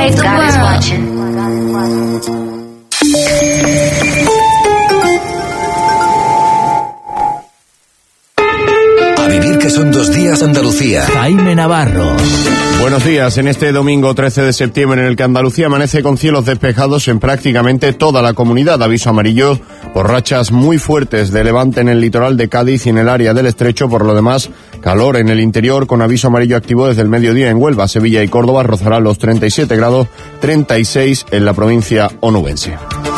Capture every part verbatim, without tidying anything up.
right, God is watching. A vivir que son dos días Andalucía. Jaime Navarro. Buenos días. En este domingo trece de septiembre en el que Andalucía amanece con cielos despejados en prácticamente toda la comunidad. Aviso amarillo por rachas muy fuertes de levante en el litoral de Cádiz y en el área del Estrecho. Por lo demás, calor en el interior con aviso amarillo activo desde el mediodía en Huelva, Sevilla y Córdoba. Rozarán los treinta y siete grados, treinta y seis en la provincia onubense.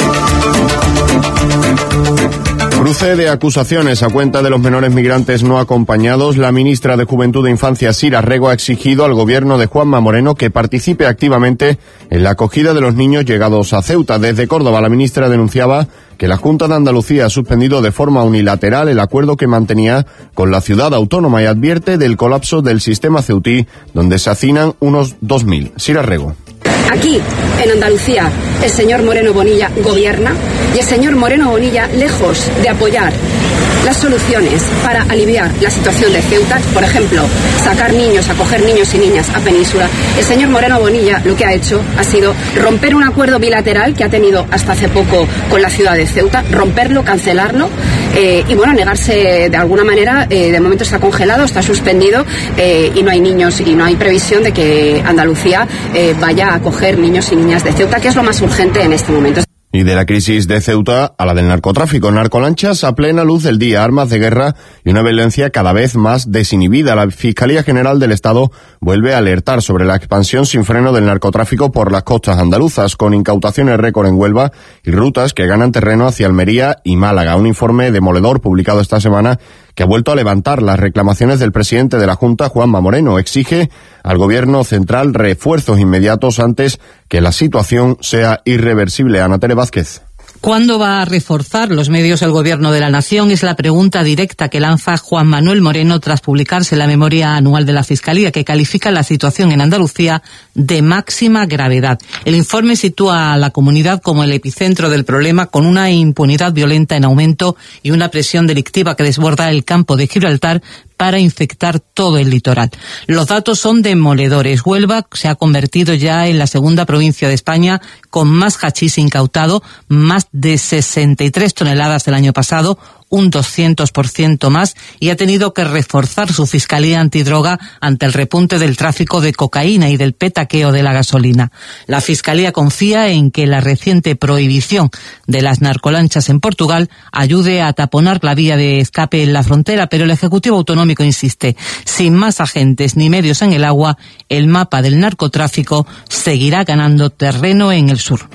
Cruce de acusaciones a cuenta de los menores migrantes no acompañados. La ministra de Juventud e Infancia, Sira Rego, ha exigido al gobierno de Juanma Moreno que participe activamente en la acogida de los niños llegados a Ceuta. Desde Córdoba, la ministra denunciaba que la Junta de Andalucía ha suspendido de forma unilateral el acuerdo que mantenía con la ciudad autónoma y advierte del colapso del sistema ceutí, donde se hacinan unos dos mil. Sira Rego. Aquí, en Andalucía, el señor Moreno Bonilla gobierna y el señor Moreno Bonilla, lejos de apoyar las soluciones para aliviar la situación de Ceuta, por ejemplo, sacar niños, acoger niños y niñas a Península, el señor Moreno Bonilla lo que ha hecho ha sido romper un acuerdo bilateral que ha tenido hasta hace poco con la ciudad de Ceuta, romperlo, cancelarlo eh, y bueno, negarse de alguna manera, eh, de momento está congelado, está suspendido eh, y no hay niños y no hay previsión de que Andalucía eh, vaya a acoger niños y niñas de Ceuta, que es lo más urgente en este momento. Y de la crisis de Ceuta a la del narcotráfico. Narcolanchas a plena luz del día, armas de guerra y una violencia cada vez más desinhibida. La Fiscalía General del Estado vuelve a alertar sobre la expansión sin freno del narcotráfico por las costas andaluzas, con incautaciones récord en Huelva y rutas que ganan terreno hacia Almería y Málaga. Un informe demoledor publicado esta semana que ha vuelto a levantar las reclamaciones del presidente de la Junta, Juanma Moreno. Exige al gobierno central refuerzos inmediatos antes que la situación sea irreversible. Ana Tere Vázquez. ¿Cuándo va a reforzar los medios el Gobierno de la Nación? Es la pregunta directa que lanza Juan Manuel Moreno tras publicarse la memoria anual de la Fiscalía, que califica la situación en Andalucía de máxima gravedad. El informe sitúa a la comunidad como el epicentro del problema, con una impunidad violenta en aumento y una presión delictiva que desborda el campo de Gibraltar para infectar todo el litoral. Los datos son demoledores. Huelva se ha convertido ya en la segunda provincia de España con más hachís incautado, más de sesenta y tres toneladas el año pasado, un doscientos por ciento más, y ha tenido que reforzar su fiscalía antidroga ante el repunte del tráfico de cocaína y del petaqueo de la gasolina. La Fiscalía confía en que la reciente prohibición de las narcolanchas en Portugal ayude a taponar la vía de escape en la frontera, pero el Ejecutivo Autonómico insiste: sin más agentes ni medios en el agua, el mapa del narcotráfico seguirá ganando terreno en el sur.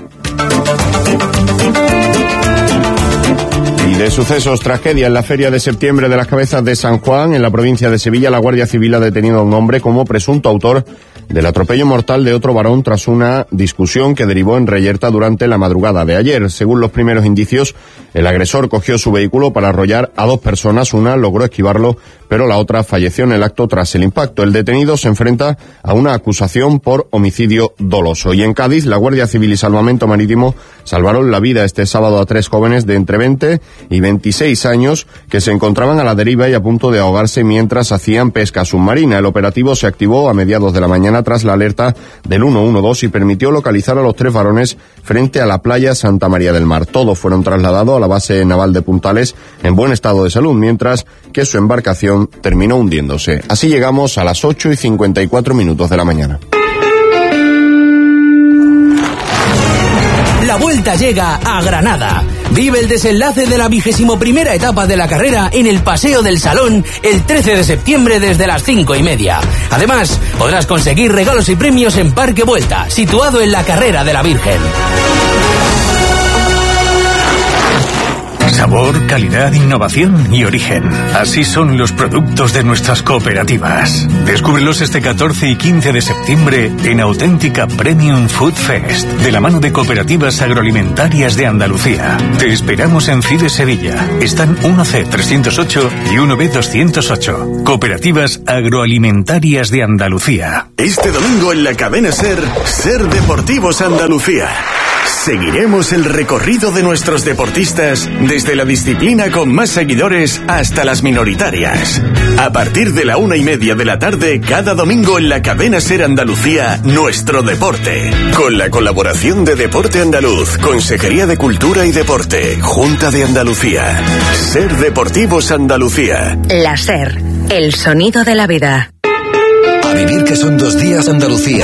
Y de sucesos, tragedia en la Feria de Septiembre de las Cabezas de San Juan, en la provincia de Sevilla. La Guardia Civil ha detenido a un hombre como presunto autor del atropello mortal de otro varón tras una discusión que derivó en reyerta durante la madrugada de ayer. Según los primeros indicios, el agresor cogió su vehículo para arrollar a dos personas. Una logró esquivarlo, pero la otra falleció en el acto tras el impacto. El detenido se enfrenta a una acusación por homicidio doloso. Y en Cádiz, la Guardia Civil y Salvamento Marítimo salvaron la vida este sábado a tres jóvenes de entre veinte y veintiséis años que se encontraban a la deriva y a punto de ahogarse mientras hacían pesca submarina. El operativo se activó a mediados de la mañana tras la alerta del ciento doce y permitió localizar a los tres varones frente a la playa Santa María del Mar. Todos fueron trasladados a la base naval de Puntales en buen estado de salud, mientras que su embarcación terminó hundiéndose. Así llegamos a las ocho y cincuenta y cuatro minutos de la mañana. La Vuelta llega a Granada. Vive el desenlace de la vigésimo primera etapa de la carrera en el Paseo del Salón el trece de septiembre desde las cinco y media. Además, podrás conseguir regalos y premios en Parque Vuelta, situado en la Carrera de la Virgen. Sabor, calidad, innovación y origen. Así son los productos de nuestras cooperativas. Descúbrelos este catorce y quince de septiembre en Auténtica Premium Food Fest, de la mano de Cooperativas Agroalimentarias de Andalucía. Te esperamos en CIDE Sevilla. Están uno ce trescientos ocho y uno be doscientos ocho. Cooperativas Agroalimentarias de Andalucía. Este domingo en la cadena SER, SER Deportivos Andalucía. Seguiremos el recorrido de nuestros deportistas desde la disciplina con más seguidores hasta las minoritarias. A partir de la una y media de la tarde, cada domingo en la cadena SER Andalucía, Nuestro Deporte. Con la colaboración de Deporte Andaluz, Consejería de Cultura y Deporte, Junta de Andalucía. SER Deportivos Andalucía. La SER, el sonido de la vida. A vivir que son dos días Andalucía.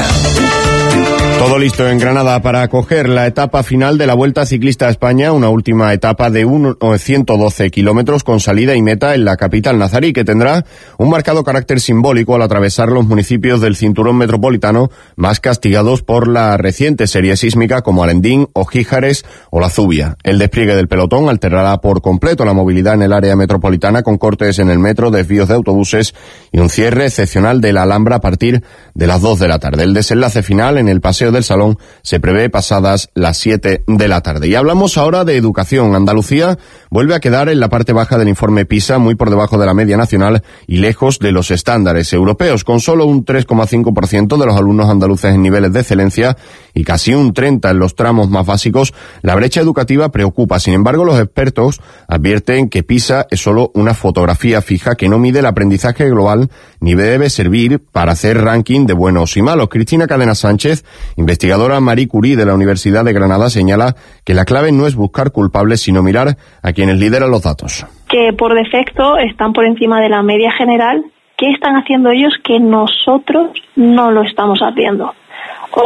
Todo listo en Granada para acoger la etapa final de la Vuelta Ciclista a España, una última etapa de ciento doce kilómetros con salida y meta en la capital nazarí, que tendrá un marcado carácter simbólico al atravesar los municipios del cinturón metropolitano más castigados por la reciente serie sísmica, como Alendín, Ogíjares o La Zubia. El despliegue del pelotón alterará por completo la movilidad en el área metropolitana, con cortes en el metro, desvíos de autobuses y un cierre excepcional de la Alhambra a partir de las dos de la tarde. El desenlace final en el Paseo del Salón se prevé pasadas las siete de la tarde. Y hablamos ahora de educación. Andalucía vuelve a quedar en la parte baja del informe PISA, muy por debajo de la media nacional y lejos de los estándares europeos, con solo un tres coma cinco por ciento de los alumnos andaluces en niveles de excelencia y casi un treinta por ciento en los tramos más básicos. La brecha educativa preocupa. Sin embargo, los expertos advierten que PISA es solo una fotografía fija que no mide el aprendizaje global ni debe servir para hacer ranking de buenos y malos. Cristina Cadena Sánchez, investigadora Marie Curie de la Universidad de Granada, señala que la clave no es buscar culpables, sino mirar a quienes lideran los datos. Que por defecto están por encima de la media general. ¿Qué están haciendo ellos que nosotros no lo estamos haciendo? O,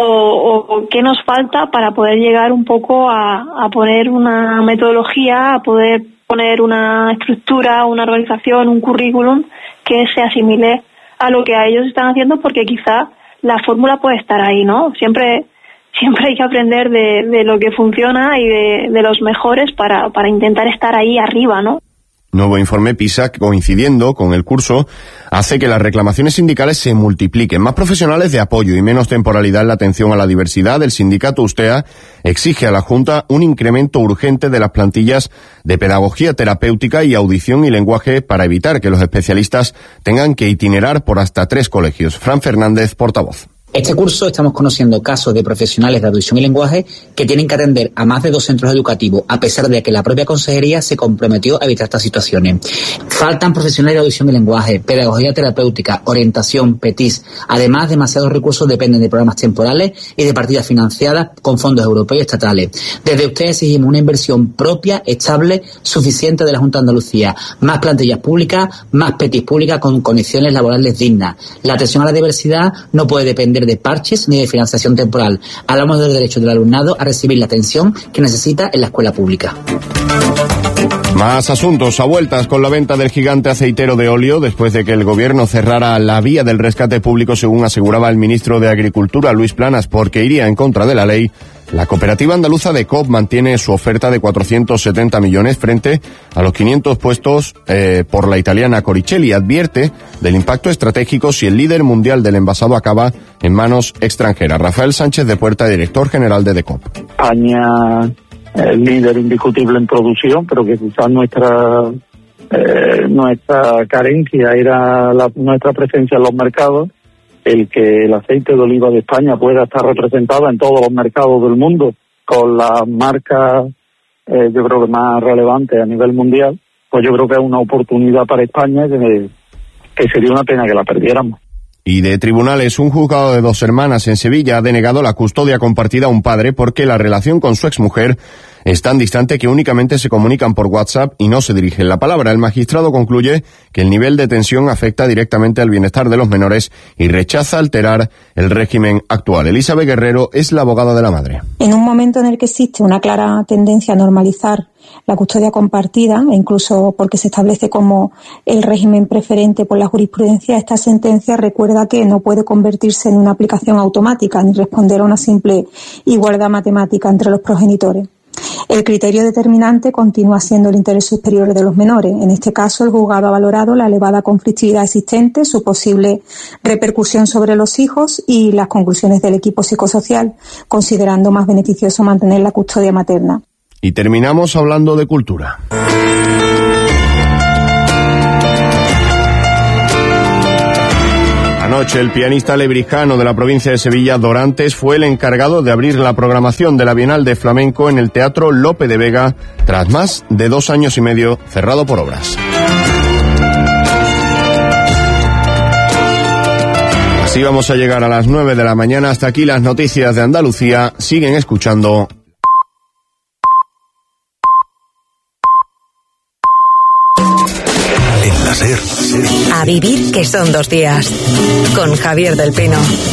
o qué nos falta para poder llegar un poco a, a poner una metodología, a poder poner una estructura, una organización, un currículum que se asimile a lo que a ellos están haciendo, porque quizá la fórmula puede estar ahí, ¿no? Siempre siempre hay que aprender de, de lo que funciona y de, de los mejores para, para intentar estar ahí arriba, ¿no? Nuevo informe PISA, coincidiendo con el curso, hace que las reclamaciones sindicales se multipliquen. Más profesionales de apoyo y menos temporalidad en la atención a la diversidad. El sindicato Ustea exige a la Junta un incremento urgente de las plantillas de pedagogía terapéutica y audición y lenguaje para evitar que los especialistas tengan que itinerar por hasta tres colegios. Fran Fernández, portavoz. Este curso estamos conociendo casos de profesionales de audición y lenguaje que tienen que atender a más de dos centros educativos, a pesar de que la propia consejería se comprometió a evitar estas situaciones. Faltan profesionales de audición y lenguaje, pedagogía terapéutica, orientación, P E T I S. Además, demasiados recursos dependen de programas temporales y de partidas financiadas con fondos europeos y estatales. Desde ustedes exigimos una inversión propia, estable, suficiente de la Junta de Andalucía, más plantillas públicas, más P E T I S públicas con condiciones laborales dignas. La atención a la diversidad no puede depender de parches ni de financiación temporal. Hablamos del derecho del alumnado a recibir la atención que necesita en la escuela pública. Más asuntos a vueltas con la venta del gigante aceitero de óleo después de que el gobierno cerrara la vía del rescate público, según aseguraba el ministro de Agricultura, Luis Planas, porque iría en contra de la ley. La cooperativa andaluza de C O P mantiene su oferta de cuatrocientos setenta millones frente a los quinientos puestos eh, por la italiana Coricelli. Advierte del impacto estratégico si el líder mundial del envasado acaba en manos extranjeras. Rafael Sánchez de Puerta, director general de D E C O P. España es líder indiscutible en producción, pero que quizás nuestra eh, nuestra carencia era la, nuestra presencia en los mercados. El que el aceite de oliva de España pueda estar representado en todos los mercados del mundo con las marcas, eh, yo creo que más relevantes a nivel mundial, pues yo creo que es una oportunidad para España que, que sería una pena que la perdiéramos. Y de tribunales, un juzgado de dos hermanas en Sevilla ha denegado la custodia compartida a un padre porque la relación con su exmujer es tan distante que únicamente se comunican por WhatsApp y no se dirigen la palabra. El magistrado concluye que el nivel de tensión afecta directamente al bienestar de los menores y rechaza alterar el régimen actual. Elizabeth Guerrero es la abogada de la madre. En un momento en el que existe una clara tendencia a normalizar la custodia compartida, e incluso porque se establece como el régimen preferente por la jurisprudencia, esta sentencia recuerda que no puede convertirse en una aplicación automática ni responder a una simple igualdad matemática entre los progenitores. El criterio determinante continúa siendo el interés superior de los menores. En este caso, el juzgado ha valorado la elevada conflictividad existente, su posible repercusión sobre los hijos y las conclusiones del equipo psicosocial, considerando más beneficioso mantener la custodia materna. Y terminamos hablando de cultura. Anoche el pianista lebrijano de la provincia de Sevilla, Dorantes, fue el encargado de abrir la programación de la Bienal de Flamenco en el Teatro Lope de Vega, tras más de dos años y medio cerrado por obras. Así vamos a llegar a las nueve de la mañana. Hasta aquí las noticias de Andalucía. Siguen escuchando. En la SER. A vivir que son dos días. Con Javier del Pino.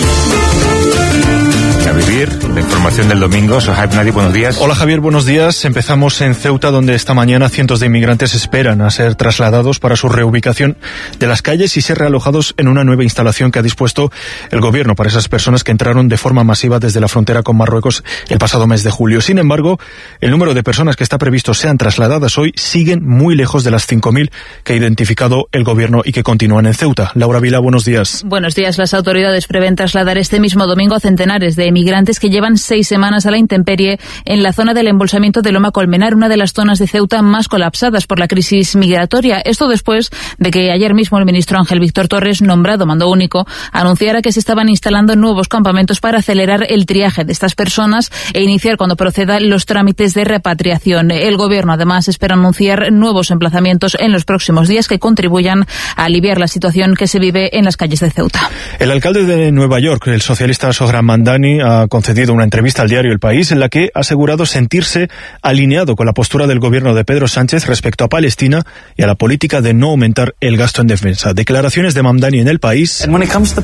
A vivir, la información del domingo. Sohaib Nadi, buenos días. Hola Javier, buenos días. Empezamos en Ceuta, donde esta mañana cientos de inmigrantes esperan a ser trasladados para su reubicación de las calles y ser realojados en una nueva instalación que ha dispuesto el gobierno para esas personas que entraron de forma masiva desde la frontera con Marruecos el pasado mes de julio. Sin embargo, el número de personas que está previsto sean trasladadas hoy siguen muy lejos de las cinco mil que ha identificado el gobierno y que continúan en Ceuta. Laura Vila, buenos días. Buenos días. Las autoridades prevén trasladar este mismo domingo a centenares de migrantes que llevan seis semanas a la intemperie en la zona del embolsamiento de Loma Colmenar, una de las zonas de Ceuta más colapsadas por la crisis migratoria. Esto después de que ayer mismo el ministro Ángel Víctor Torres, nombrado mando único, anunciara que se estaban instalando nuevos campamentos para acelerar el triaje de estas personas e iniciar cuando procedan los trámites de repatriación. El gobierno además espera anunciar nuevos emplazamientos en los próximos días que contribuyan a aliviar la situación que se vive en las calles de Ceuta. El alcalde de Nueva York, el socialista Sohran Mamdani, ha concedido una entrevista al diario El País en la que ha asegurado sentirse alineado con la postura del gobierno de Pedro Sánchez respecto a Palestina y a la política de no aumentar el gasto en defensa. Declaraciones de Mamdani en El País, en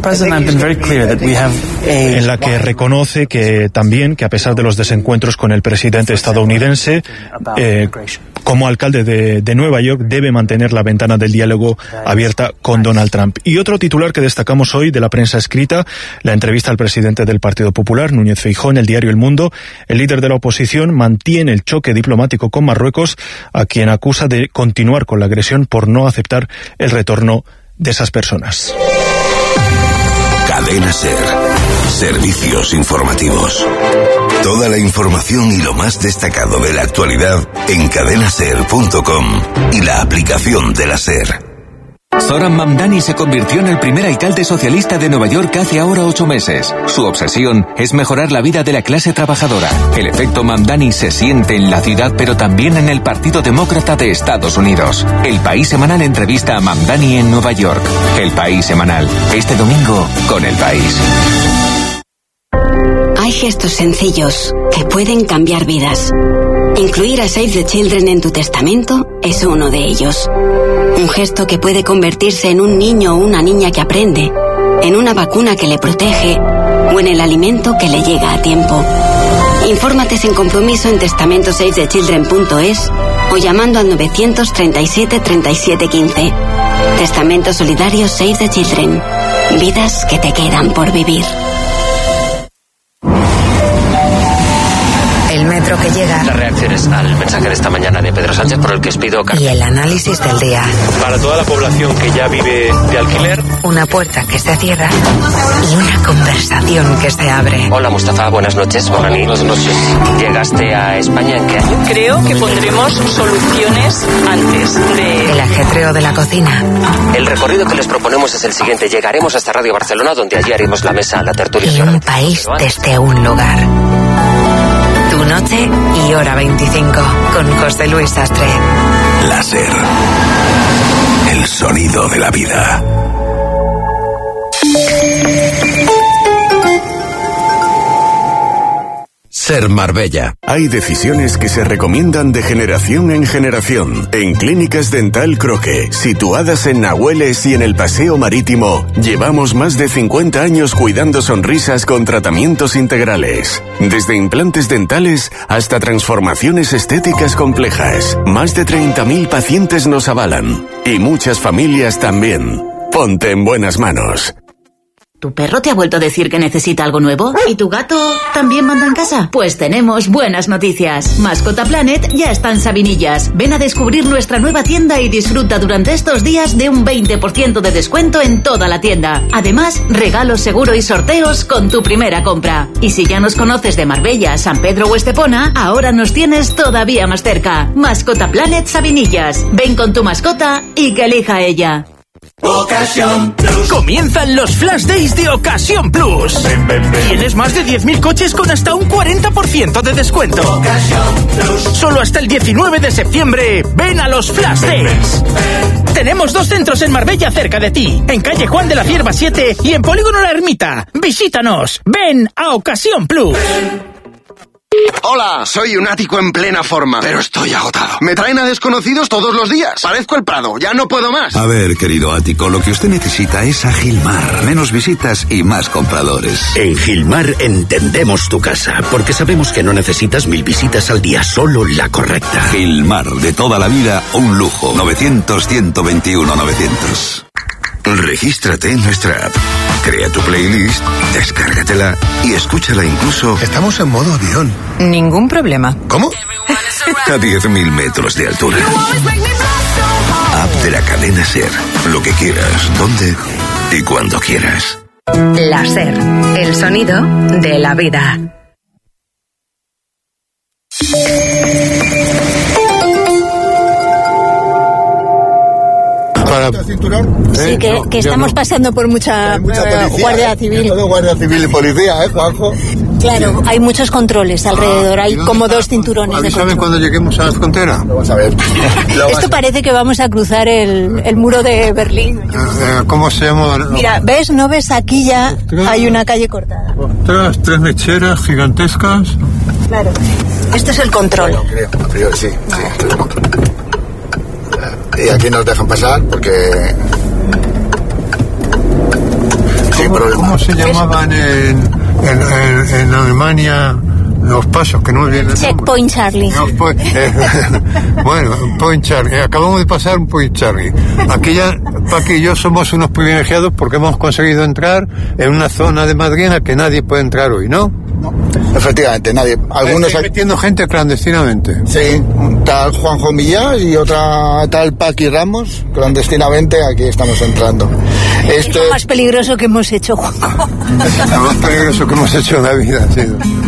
la que reconoce que también que a pesar de los desencuentros con el presidente estadounidense, eh, como alcalde de, de Nueva York debe mantener la ventana del diálogo abierta con Donald Trump. Y otro titular que destacamos hoy de la prensa escrita, la entrevista al presidente del Partido Popular, Núñez Feijóo, en el diario El Mundo. El líder de la oposición mantiene el choque diplomático con Marruecos, a quien acusa de continuar con la agresión por no aceptar el retorno de esas personas. Cadena SER. Servicios informativos. Toda la información y lo más destacado de la actualidad en cadena ser punto com y la aplicación de la SER. Zohran Mamdani se convirtió en el primer alcalde socialista de Nueva York hace ahora ocho meses. Su obsesión es mejorar la vida de la clase trabajadora. El efecto Mamdani se siente en la ciudad, pero también en el Partido Demócrata de Estados Unidos. El País Semanal entrevista a Mamdani en Nueva York. El País Semanal, este domingo con El País. Hay gestos sencillos que pueden cambiar vidas. Incluir a Save the Children en tu testamento es uno de ellos. Un gesto que puede convertirse en un niño o una niña que aprende, en una vacuna que le protege o en el alimento que le llega a tiempo. Infórmate sin compromiso en testamento save the children punto es o llamando al novecientos treinta y siete treinta y siete quince. Testamento solidario Save the Children. Vidas que te quedan por vivir. El metro que llega. Las reacciones al mensaje de esta mañana de Pedro Sánchez por el que os pido carta. Y el análisis del día. Para toda la población que ya vive de alquiler. Una puerta que se cierra y una conversación que se abre. Hola Mustafa, buenas noches. Buenas noches. ¿Llegaste a España en qué año? Creo que pondremos soluciones antes de... El ajetreo de la cocina. El recorrido que les proponemos es el siguiente. Llegaremos hasta Radio Barcelona, donde allí haremos la mesa, la tertulia. Y un país desde un lugar. Tu noche y hora veinticinco con José Luis Sastre. La SER. El sonido de la vida. SER Marbella. Hay decisiones que se recomiendan de generación en generación. En Clínicas Dental Croque, situadas en Nahueles y en el Paseo Marítimo, llevamos más de cincuenta años cuidando sonrisas con tratamientos integrales. Desde implantes dentales hasta transformaciones estéticas complejas. Más de treinta mil pacientes nos avalan. Y muchas familias también. Ponte en buenas manos. ¿Tu perro te ha vuelto a decir que necesita algo nuevo? ¿Y tu gato también manda en casa? Pues tenemos buenas noticias. Mascota Planet ya está en Sabinillas. Ven a descubrir nuestra nueva tienda y disfruta durante estos días de un veinte por ciento de descuento en toda la tienda. Además, regalos seguro y sorteos con tu primera compra. Y si ya nos conoces de Marbella, San Pedro o Estepona, ahora nos tienes todavía más cerca. Mascota Planet Sabinillas. Ven con tu mascota y que elija ella. Ocasión Plus. Comienzan los Flash Days de Ocasión Plus. Ven, ven, ven. Tienes más de diez mil coches con hasta un cuarenta por ciento de descuento. Ocasión Plus. Solo hasta el diecinueve de septiembre. Ven a los Flash Days. Tenemos dos centros en Marbella cerca de ti. En calle Juan de la Cierva siete y en Polígono La Ermita. Visítanos. Ven a Ocasión Plus. Hola, soy un ático en plena forma, pero estoy agotado. Me traen a desconocidos todos los días. Parezco el Prado, ya no puedo más. A ver, querido ático, lo que usted necesita es a Gilmar. Menos visitas y más compradores. En Gilmar entendemos tu casa, porque sabemos que no necesitas mil visitas al día, solo la correcta. Gilmar, de toda la vida, un lujo. novecientos, ciento veintiuno, novecientos. Regístrate en nuestra app. Crea tu playlist, descárgatela y escúchala incluso... Estamos en modo avión. Ningún problema. ¿Cómo? A diez mil metros de altura. App de la cadena SER. Lo que quieras, donde y cuando quieras. La SER, el sonido de la vida. Para... Sí, que, que estamos no. pasando por mucha, mucha uh, policía, guardia ¿eh? civil. Todo guardia civil y policía, ¿eh, Juanjo? Claro, hay muchos controles alrededor, hay como dos cinturones. Avísame cuando lleguemos a la frontera. Lo vas a ver. Lo Esto vas... parece que vamos a cruzar el, el muro de Berlín. Uh, ¿Cómo se llama? Mira, ¿ves? ¿No ves? Aquí ya Ostras. hay una calle cortada. Ostras, tres lecheras gigantescas. Claro. Esto es el control. Bueno, creo, a priori sí, sí. Y aquí nos dejan pasar porque... ¿Cómo, ¿Cómo se llamaban en, en, en, en Alemania los pasos que no vienen? Checkpoint Charlie. No, point, eh, bueno, Point Charlie. Acabamos de pasar un Point Charlie. Aquí ya, Paqui y yo somos unos privilegiados porque hemos conseguido entrar en una zona de Madrid en la que nadie puede entrar hoy, ¿no? No. Efectivamente, nadie. Algunos Estoy metiendo gente clandestinamente. Sí, tal Juanjo Millán y otra tal Paqui Ramos, clandestinamente aquí estamos entrando. Esto es lo más peligroso que hemos hecho, Juanjo. Lo más peligroso que hemos hecho en la vida ha sido.